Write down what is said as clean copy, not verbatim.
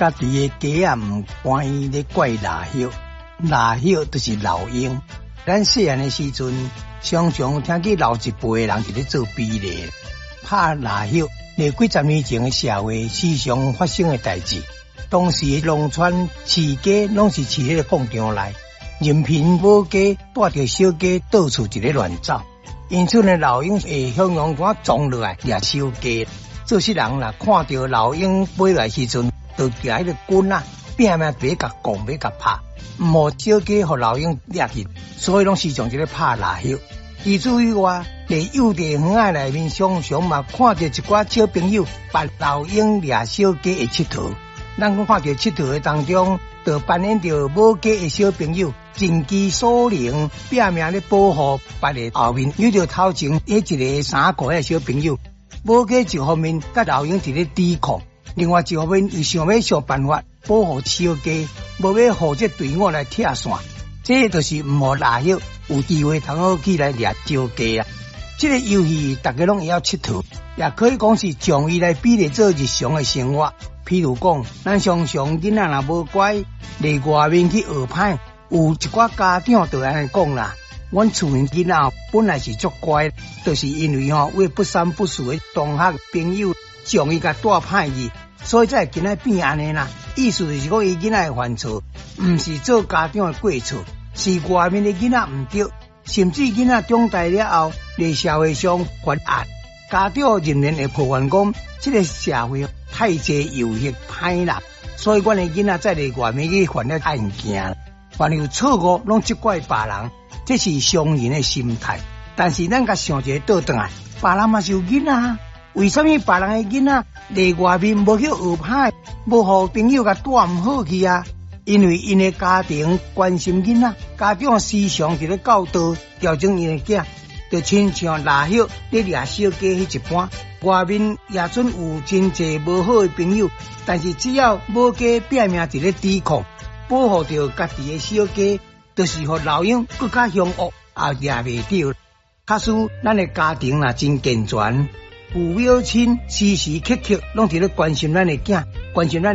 家己的家唔欢喜咧怪老朽，老朽就是老鹰。咱细汉的时阵，常常听见老一辈的人伫咧做比例，拍老朽。历几十年前的社会时常发生的代志，当时农村饲鸡拢是饲喺个放场内，任凭母鸡带着小鸡到处一咧乱走，因此呢，老鹰会向阳光撞落来掠小鸡。做些人啦，看到老鹰飞来时阵，就举迄个棍啊，拼命别甲拱，别甲拍，唔好小鸡互老鹰掠去，所以拢时常一咧拍老朽。以至于我在幼稚园仔内面常常嘛看到一寡小朋友把老鹰掠小鸡的佚佗，咱看到佚佗的当中，就扮演着母鸡的小朋友，尽其所能，拼命咧保护别个后面有着头前迄一个3个的小朋友。母鸡一方面甲老鹰伫咧抵抗，另外一方面又想办法保护小鸡，无要互这队伍来拆散。这就是唔好老朽有机会通好起来掠小鸡啊！这个游戏大家拢会晓佚佗，也可以讲是将伊来比例做日常的生活。譬如讲，咱常常囡仔若无乖，来外面去学歹，有一寡家长就安尼讲啦。阮厝边囡仔本来是足乖，就是因为为不三不四的同学朋友将伊甲带歹去，所以才会今仔变安尼啦。意思就是讲，伊囡仔的犯错，唔是做家长的过错，是外面的囡仔唔对，甚至囡仔长大了后，在社会上犯案，家长仍然会抱怨讲，这个社会太济游戏歹啦，所以阮的囡仔在外面去犯了案件，凡有错误拢责怪别人，这是常人的心态。但是咱甲想一个倒转来，别人嘛是有囡仔。为什么别人的囡仔在外面无去学歹，无互朋友甲带唔好去啊？因为因的家庭关心囡仔，家长时常伫咧教导调整因的囝，就亲像老朽咧掠小鸡迄一般。外面也准有真济无好的朋友，但是只要母鸡拼命伫咧抵抗，保护着家己的小鸡，就是互老鹰更加凶恶，也掠袂到。假使咱的家庭若真健全，父母亲时时刻刻拢伫咧关心咱的囝，关心咱。